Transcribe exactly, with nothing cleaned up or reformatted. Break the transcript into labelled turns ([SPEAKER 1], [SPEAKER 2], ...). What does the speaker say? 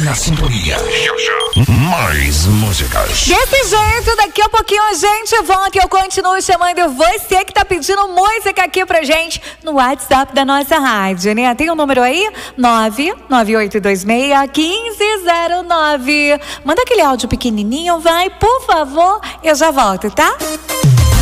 [SPEAKER 1] na sintonia. Já, já. Mais músicas.
[SPEAKER 2] Desse jeito, daqui a pouquinho a gente volta e eu continuo chamando você que tá pedindo música aqui pra gente no WhatsApp da nossa rádio, né? Tem um número aí? nove nove oito dois seis um cinco zero nove. Manda aquele áudio pequenininho, vai, por favor. Eu já volto, tá?